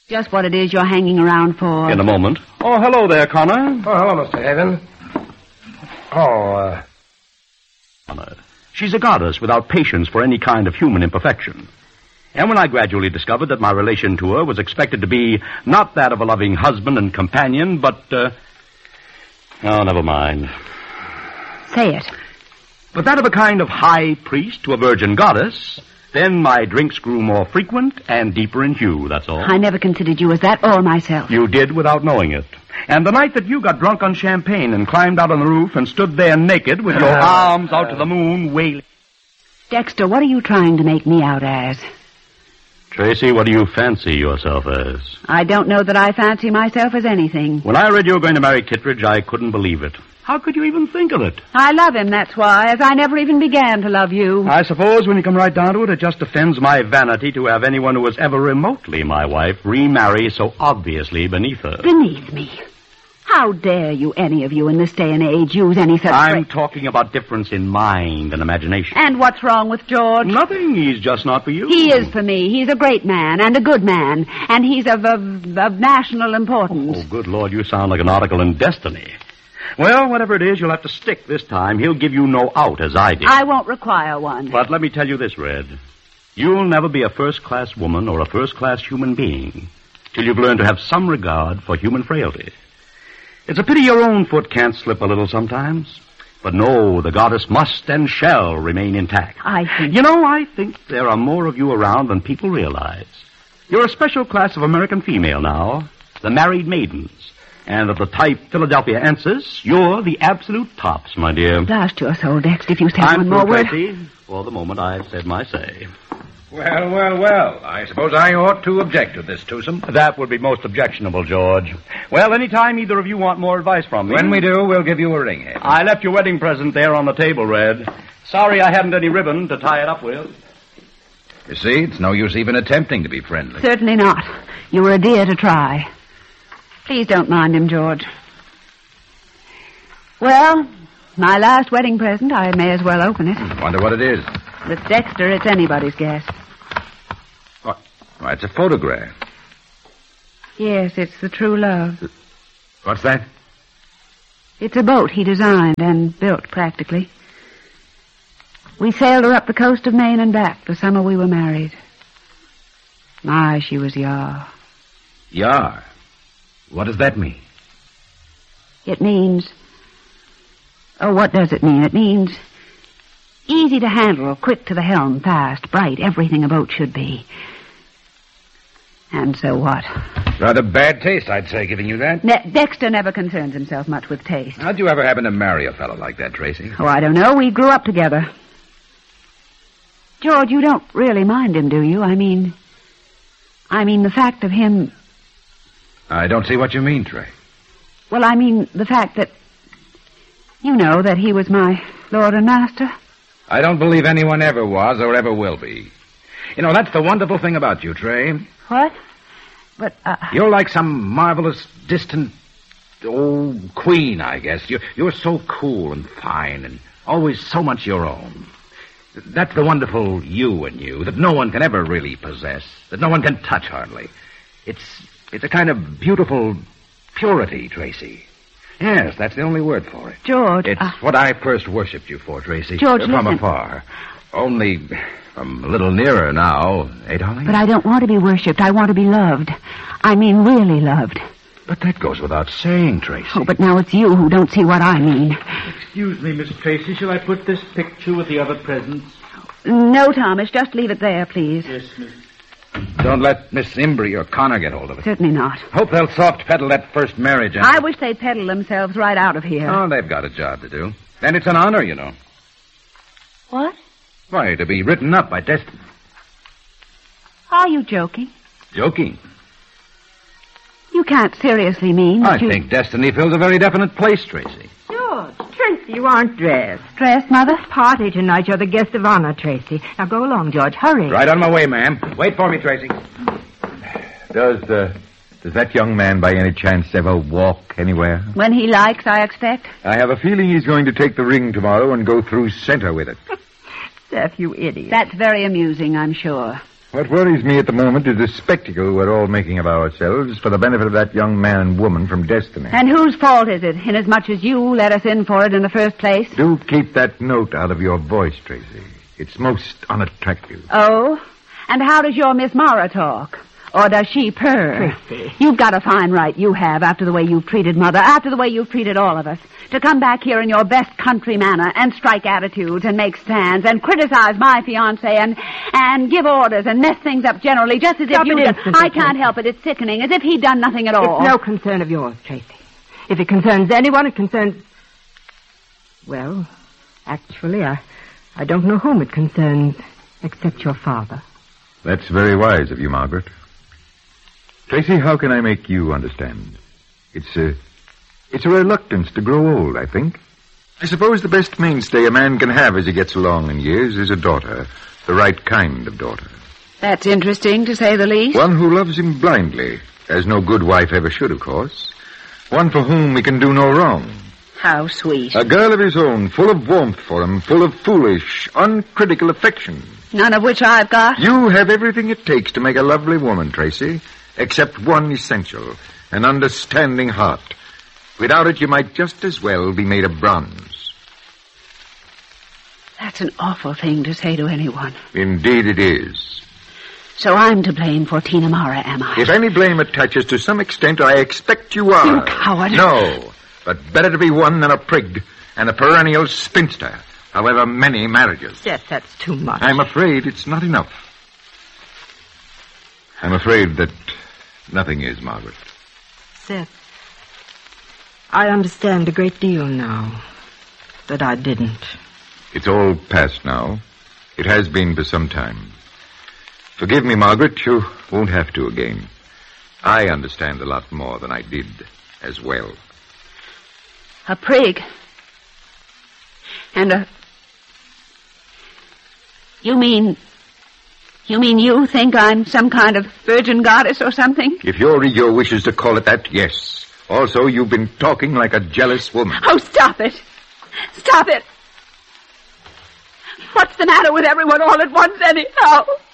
Just what it is you're hanging around for. In a moment. Oh, hello there, Connor. Oh, hello, Mr. Haven. Connor. She's a goddess without patience for any kind of human imperfection. And when I gradually discovered that my relation to her was expected to be not that of a loving husband and companion, but, oh, never mind. Say it. But that of a kind of high priest to a virgin goddess, then my drinks grew more frequent and deeper in hue, that's all. I never considered you as that or myself. You did without knowing it. And the night that you got drunk on champagne and climbed out on the roof and stood there naked with your arms out to the moon wailing. Dexter, what are you trying to make me out as? Tracy, what do you fancy yourself as? I don't know that I fancy myself as anything. When I read you were going to marry Kittredge, I couldn't believe it. How could you even think of it? I love him, that's why, as I never even began to love you. I suppose when you come right down to it, it just offends my vanity to have anyone who was ever remotely my wife remarry so obviously beneath her. Beneath me? How dare you, any of you, in this day and age, use any such... I'm talking about difference in mind and imagination. And what's wrong with George? Nothing. He's just not for you. He is for me. He's a great man and a good man. And he's of national importance. Oh, good Lord, you sound like an article in Destiny. Well, whatever it is, you'll have to stick this time. He'll give you no out, as I did. I won't require one. But let me tell you this, Red. You'll never be a first-class woman or a first-class human being till you've learned to have some regard for human frailty. It's a pity your own foot can't slip a little sometimes. But no, the goddess must and shall remain intact. I think there are more of you around than people realize. You're a special class of American female now, the married maidens. And of the type Philadelphia answers, you're the absolute tops, my dear. Blast your soul, Dexter, if you say one more word. For the moment, I've said my say. Well. I suppose I ought to object to this twosome. That would be most objectionable, George. Well, any time either of you want more advice from me... When we do, we'll give you a ring, Haven. I left your wedding present there on the table, Red. Sorry I hadn't any ribbon to tie it up with. You see, it's no use even attempting to be friendly. Certainly not. You were a dear to try. Please don't mind him, George. Well, my last wedding present, I may as well open it. Wonder what it is. With Dexter, it's anybody's guess. What? Why, it's a photograph. Yes, it's the true love. What's that? It's a boat he designed and built, practically. We sailed her up the coast of Maine and back the summer we were married. My, she was yar. Yar? What does that mean? It means... Oh, what does it mean? It means easy to handle, quick to the helm, fast, bright, everything a boat should be. And so what? Rather bad taste, I'd say, giving you that. Dexter never concerns himself much with taste. How'd you ever happen to marry a fellow like that, Tracy? Oh, I don't know. We grew up together. George, you don't really mind him, do you? I mean the fact of him... I don't see what you mean, Trey. Well, I mean the fact that... You know, that he was my lord and master. I don't believe anyone ever was or ever will be. You know, that's the wonderful thing about you, Trey. What? But, You're like some marvelous, distant, queen, I guess. You're so cool and fine and always so much your own. That's the wonderful you in you that no one can ever really possess, that no one can touch hardly. It's a kind of beautiful purity, Tracy. Yes, that's the only word for it. George... It's what I first worshipped you for, Tracy. George, from listen. afar. Only from a little nearer now, eh, darling? But I don't want to be worshipped. I want to be loved. I mean really loved. But that goes without saying, Tracy. Oh, but now it's you who don't see what I mean. Excuse me, Miss Tracy. Shall I put this picture with the other presents? No, Thomas. Just leave it there, please. Yes, Miss. Don't let Miss Imbrie or Connor get hold of it. Certainly not. Hope they'll soft pedal that first marriage. I wish they'd peddle themselves right out of here. Oh, they've got a job to do. And it's an honor, you know. What? Why, to be written up by Destiny. Are you joking? Joking. You can't seriously mean that I think Destiny fills a very definite place, Tracy. George, Tracy, you aren't dressed. Dressed, Mother? Party tonight. You're the guest of honor, Tracy. Now go along, George. Hurry. Right on my way, ma'am. Wait for me, Tracy. Does that young man by any chance ever walk anywhere? When he likes, I expect. I have a feeling he's going to take the ring tomorrow and go through center with it. Seth, you idiot. That's very amusing, I'm sure. What worries me at the moment is the spectacle we're all making of ourselves for the benefit of that young man and woman from Destiny. And whose fault is it, inasmuch as you let us in for it in the first place? Do keep that note out of your voice, Tracy. It's most unattractive. Oh? And how does your Miss Mara talk? Or does she purr? Tracy. You've got a fine right, you have, after the way you've treated Mother, after the way you've treated all of us, to come back here in your best country manner and strike attitudes and make stands and criticize my fiancé and give orders and mess things up generally, just as Stop if you... it instantly, I can't help it. It's sickening, as if he'd done nothing at all. It's no concern of yours, Tracy. If it concerns anyone, it concerns... Well, actually, I don't know whom it concerns, except your father. That's very wise of you, Margaret. Tracy, how can I make you understand? It's a reluctance to grow old, I think. I suppose the best mainstay a man can have as he gets along in years is a daughter, the right kind of daughter. That's interesting, to say the least. One who loves him blindly, as no good wife ever should, of course. One for whom he can do no wrong. How sweet. A girl of his own, full of warmth for him, full of foolish, uncritical affection. None of which I've got. You have everything it takes to make a lovely woman, Tracy, except one essential, an understanding heart. Without it, you might just as well be made of bronze. That's an awful thing to say to anyone. Indeed it is. So I'm to blame for Tina Mara, am I? If any blame attaches to some extent, I expect you are. You coward. No, but better to be one than a prig and a perennial spinster, however many marriages. Yes, that's too much. I'm afraid it's not enough. I'm afraid that nothing is, Margaret. Seth, I understand a great deal now that I didn't. It's all past now. It has been for some time. Forgive me, Margaret. You won't have to again. I understand a lot more than I did as well. A prig. And a... You mean you think I'm some kind of virgin goddess or something? If your ego wishes to call it that, yes. Also, you've been talking like a jealous woman. Oh, stop it. Stop it. What's the matter with everyone all at once, anyhow?